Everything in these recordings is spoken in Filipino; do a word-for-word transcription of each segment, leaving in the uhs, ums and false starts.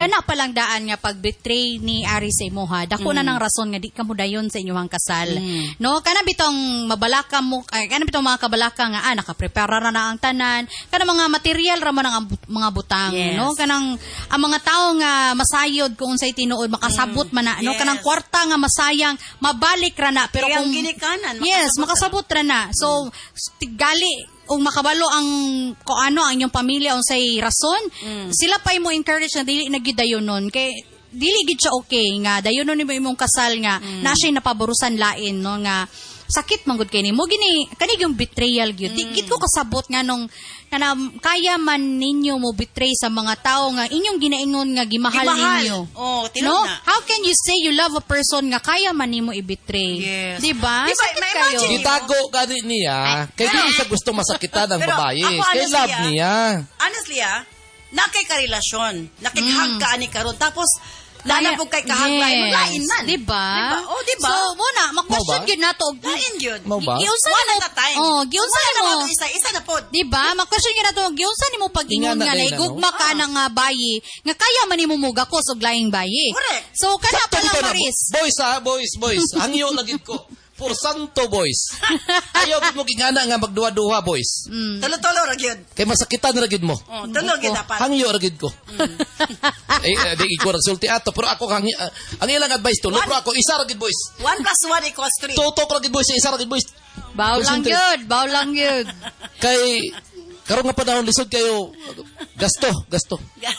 kana palang daan nga pag-betray ni Aris sa imuha. Dako mm. na ng rason nga di ka mo dayon sa inyong kasal. Mm. No, kana bitong mabalaka mo, ay, kana bitong mga kabalaka nga ah, nakaprepara na na ang tanan. Kana mga material ra man ang mga butang, yes. no? Kanang ang mga tao nga masayod kung unsay tinuod makasabot man na, yes. no? Kanang kwarta nga masayang mabalik ra na pero kung ginikanan, yes, makasabot ra na. So tigali kung makabalo ang kung ano ang inyong pamilya unsay rason, mm. sila pa imo encourage na dili na gyud dayonon kay dili gid siya okay nga dayonon nimo imong kasal nga mm. na siya napaborusan lain no nga sakit man gud kay nimo gini kani yung betrayal gyud mm. gid ko kasabot nga nung kana kaya man ninyo mo betray sa mga tao nga inyong ginaingon nga gimahal, gimahal. ninyo. Oh, no? na. How can you say you love a person nga kaya man nimo i-betray? Yes. Diba? Diba, kayo. Itago ka rin niya. Kaya di siya gusto masakitan ng babae. Kaya love ah, niya. Honestly ah, nakay ka relasyon. Nakikhag ka ani karon tapos Lana po kay yes. kahaglain, lain nan. Diba? Diba? Oh, diba? So, muna, mag-question yun na to. Lain yun. Mau ba? Giunsa One mo, at a time. Oh, giunsa na mo. Isa, isa na po. Diba? Mag-question yun na to. Giunsa ni mo pag-ingon nga na igugma ka ng uh, bayi, nga kaya man ni mo mugakos og laing bayi. Correct. So, kana pa lang, Maris. Boys ha, boys, boys. Hangyo lagid ko. For santo, boys. Ayaw gid mo gingana nga magduha-duha, boys. Mm. Tulo-tulo ra gyud. Kay masakitan ra gid mo. Oh, tulo gyud dapat. Hangyo ra gid ko. Mm. eh, di ko nagsulti ato, pero ako hangyo, uh, ang ilang advice to, pero ako isa ra gid, boys. One plus one equals three. Tutok ra gid, boys, isa ra gid, boys. Baw lang gyud, baw lang gyud. Kay karon nga panahon lisod kayo gasto, gasto.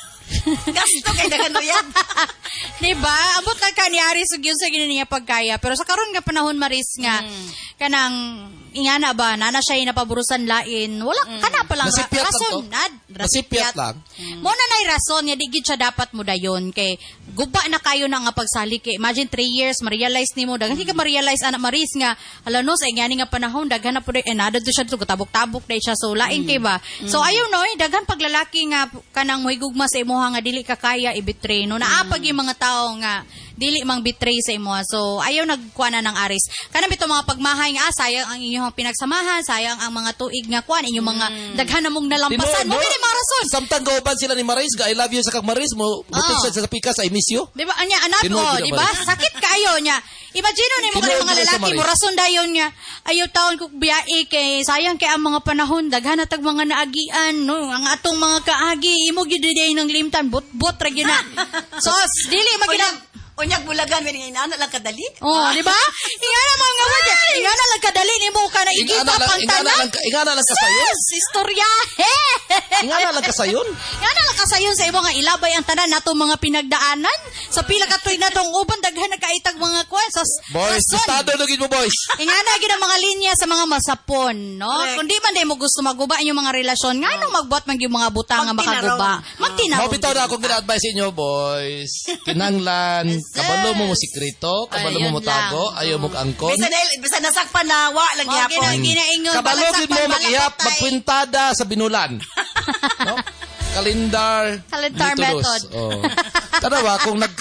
Gasto kay dagan yan. Diba? Abot na ka ni Aris ug yun sa gina niya pagkaya. Pero sa karon nga panahon, Maris, nga mm. kanang ingana ba na na siya napaburusan lain wala mm. kana pa lang nasipyat rason nad nasipyat lang mm. mo na nay rason nga di gid siya dapat mo dayon kay guba na kayo na nga pagsali kay imagine three years ma-realize nimo daghan mm. ka ma-realize ana Maris nga ala no sa ingani nga panahon daghan na pud enado to siya to tabok-tabok dai siya so lain mm. kay ba mm. so ayo no daghan paglalaki nga kanang mohigugma sa imuha nga dili ka kaya i-betray no naapag mm. yung mga tao nga dili mang betray sa imo. So, ayaw nagkuha na ng Aris. Kanang bito mga pagmahay nga, sayang ang inyong pinagsamahan, sayang ang mga tuig nga kuan, inyong mga mm. daghan na mong nalampasan. Mo gini mga rason. Samtang gauban sila ni Maris, I love you sa kag Maris mo, butik oh. sa pikas, I miss you. Diba, anya, anak ko, oh, diba? Sakit kayo niya. Imagine ni mo kanang mga lalaki, mo rason dayon nga, ayaw taon ko biyae kay, sayang kay ang mga panahon, daghan na tag mga naagian, no? Ang atong mga kaagi, imo gididay ng limtan, bot-bot, ra na. Sos, dili maginag. Unyag bulagan, may ingana lang kadali. Oh, di ba? Ingana mga wala. Ingana lang kadali ni mo ka na igita pang tanan. Ingana lang kasayon. Istorya. Ingana lang kasayon. Ingana lang kasayon sa imo nga ilabay ang tanan nato mga pinagdaanan. Sa pila ka tuig natong uban daghan nakaitag mga kwan sa boys, estado lugid mo boys. Ingana gid ang mga linya sa mga masapon, no? Kung di man day mo gusto maguba inyong mga relasyon, nganong magbuhat man gyud mga butang nga makaguba. Magtinaw. Mo bitaw na ako gina-advise inyo, boys. Kinanglan kabalo mo mo sikreto, kabalo mo mo tago, ayaw mo kaangkon. Bisa na, bisa nasakpan na wa lang yapon. Kabalo gid mo mag-ihap, magkwintada sa binulan. No? Kalendar. Kalendar method. Oh. Tanawa kung nag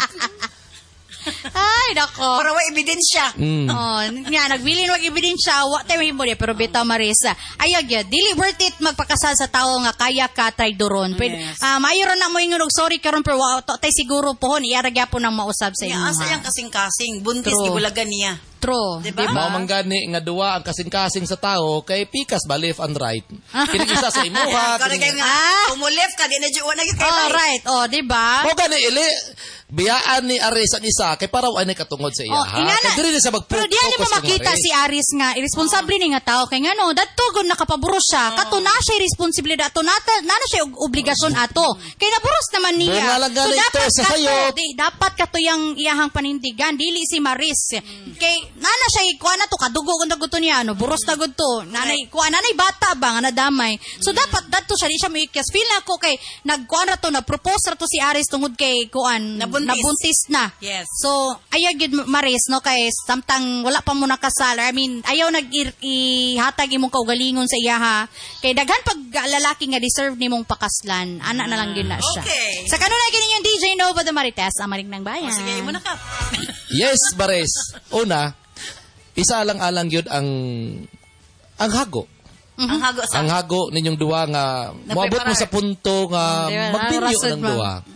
ay, nako. Para wa ebidensya. Mm. Oh, nga nagbilin wag ebidensya, wa tay mo pero bitaw Marisa. Ayaw gyud, dili worth it magpakasal sa tawo nga kaya ka traidoron. Pwede yes. uh, mayor na mo ingon og sorry karon pero wa tay siguro pohon iya ra gyapon nang mausab sa inyo. Asa yang kasing-kasing buntis gibulagan niya. True. Diba? Mao man gani nga duwa ang kasing-kasing sa tao kay pikas ba left and right. Kini isa sa imuha. Kani kay nga umulef ka di na juwa na gid kay. Oh, right. Oh, di ba? Mo gani ili biyaan ni Aris ang isa kay para wa nay katungod sa iya. Oh, kay dili sa mag pero diyan mo makita si Aris nga irresponsible ni nga tao kay ngano dadto gud nakapaburo siya. Oh. Kato na siya responsibilidad ato nata na na siya obligasyon ato. Kay naburos naman niya. So dapat sa sayo. Di, dapat kato yang iyahang panindigan dili si Maris. Hmm. Kay nana siya ikuha na to kadugo gud gusto niya ano buros na gud to. Nanay kuha nanay bata ba nga nadamay. So hmm. dapat dadto siya di siya maikyas. Feel na ko kay nagkuha ra to nag-propose ra to si Aris tungod kay kuan Nabuntis. nabuntis na. Yes. So, ayaw gid Maris, no, kay samtang wala pa mo nakasal. I mean, ayaw nag-ihatag imong kaugalingon sa iya, ha. Kay daghan pag lalaki nga deserve nimong pakaslan. Ana na lang din na siya. Okay. Sa kanunay gini yung D J Nova de Marites, ang marig ng bayan. O, sige, imo na ka. Yes, Bares. Una, isa lang alang yun ang ang hago. Mm-hmm. Ang hago sa ang hago ninyong duwa nga moabot mo sa punto nga mm, magbinyo ng duwa.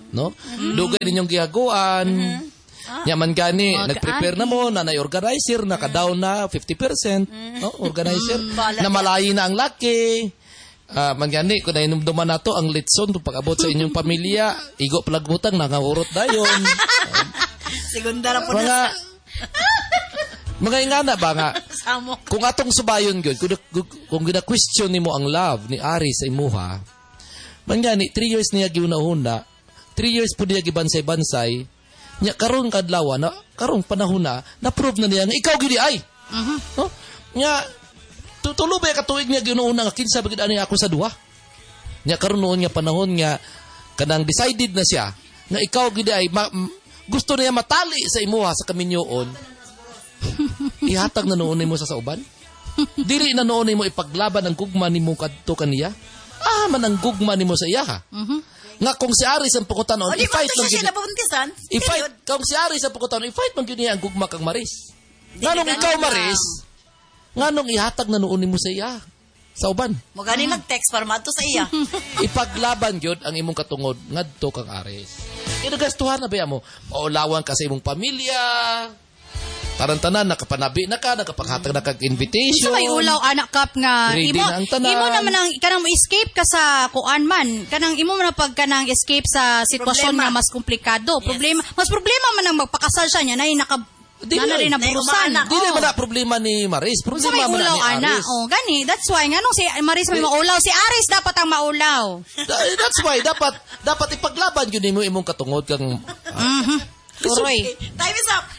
no? Dugay ninyong gihaguan. Yaman gani, Oh, nag-prepare na mo, na na-organizer, naka-down na fifty percent, no? Organizer, na malayi na ang laki. Ah, man gani, kung nainumduman na to, ang litson, kung pag-abot sa inyong pamilya, igo palagutang, nakangurot na yun. Segunda ra po Mga, na mga ingana ba nga, samok. kung atong subayon yun, kung, kung, kung gina-question ni mo ang love ni Ari sa imuha, man gani, three years niya giunahuna, three years po niya gibansay-bansay, nya karon kadlaw na karong panahon na na-prove na niya nga ikaw gidi ay. Mhm. No? Nya tutulo ba ka tuig niya ginuuna nga kinsa bagid ani ako sa duha. Nya karon noon nga panahon nga kanang decided na siya nga ikaw gidi ay ma, m- gusto niya matali sa imuha sa kaminyoon. Ihatag na noon mo sa sauban. Dili na noon mo ipaglaban ang gugma nimo kadto kaniya. Ah, man ang gugma nimo sa iya ha. Mhm. Nga kung si Aris ang pukutanon, O di ba i-fight ito man siya gid. nabuntisan? I-fight, kung si Aris ang pukutanon, i-fight man gid niya ang gugma kang Maris. Nganong Dili ikaw ganun Maris, nganong ihatag na noon mo sa iya sa uban. Mo gani nag-text para mato sa iya. Ipaglaban gyud ang imong katungod ngadto kang Aris. Inagastuhan na ba mo? Maulawan ka sa imong pamilya. Tarantanan, nakapanabi na ka, nakapaghatag na kag invitation. So may ulaw anak kap nga Ready imo na ang tanan. imo naman ang kanang mo escape ka sa kuan man kanang imo man ang pag kanang escape sa sitwasyon Problema. nga mas komplikado problema mas problema man ang magpakasal siya niya nay naka Di na na, rin na naburusan. umaanak. Di na man na problema ni Maris. Sa Problema may man na ulaw ni ana. Aris. Oh, gani. That's why nganong si Maris may maulaw, si Aris dapat ang maulaw. Da- That's why dapat dapat ipaglaban gyud nimo imong katungod kang Mhm. Turoy. Time is up.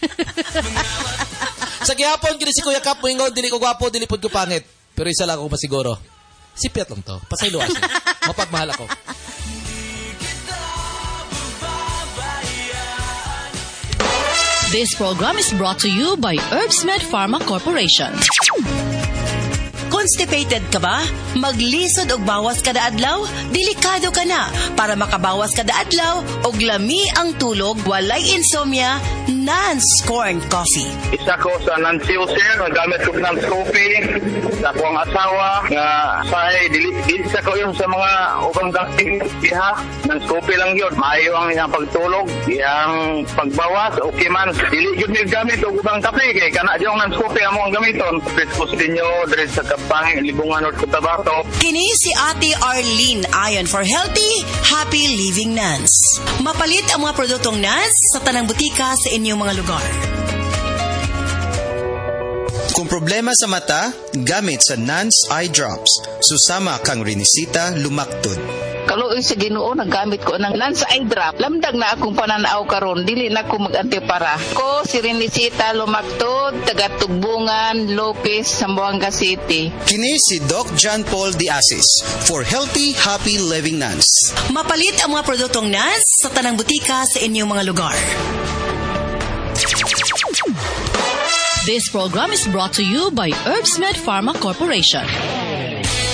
sa gihapon gid si Kuya Kap moingon dili ko gwapo dili pud ko pangit. Pero isa lang ako masiguro. Sipiat lang to. Pasaylo siya. Mapagmahal ako. This program is brought to you by Herbsmed Pharma Corporation. Constipated ka ba? Maglisod og bawas kada adlaw? Delikado ka na. Para makabawas kada adlaw og lami ang tulog, walay insomnia, Nance Corn Coffee. Isa ko sa Nancy Sir, nagamit ko ng Scoopy sa akong asawa nga say dili isa ko yung sa mga ubang dating iha ng Scoopy lang yun. Maayo ang iyang pagtulog, iyang pagbawas, okay man. Dili yun yung gamit o ubang kape kay kana yung ng Scoopy among gamiton. Pwede ninyo diri sa kapangin libungan o Cotabato. Kini si Ate Arlene ayon for healthy, happy living Nance. Mapalit ang mga produktong Nance sa tanang butika sa inyong mga lugar. Kung problema sa mata, gamit sa Nance Eye Drops. Susama kang rinisita lumaktod. Kaluoy sa Ginoo nagamit ko ng Nance Eye Drop. Lamdag na akong pananaw karon, dili na ko mag-antipara. Ko si Renisita Lumaktod, taga Tugbungan, Lopez, Zamboanga City. Kini si Doc John Paul Diasis for healthy, happy living Nance. Mapalit ang mga produktong Nance sa tanang butika sa inyong mga lugar. This program is brought to you by Herbsmed Pharma Corporation.